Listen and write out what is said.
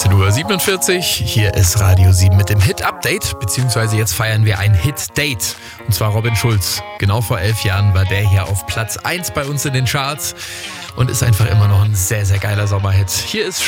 19:47 Uhr, hier ist Radio 7 mit dem Hit-Update, beziehungsweise jetzt feiern wir ein Hit-Date. Und zwar Robin Schulz. Genau vor 11 Jahren war der hier auf Platz 1 bei uns in den Charts und ist einfach immer noch ein sehr, sehr geiler Sommerhit. Hier ist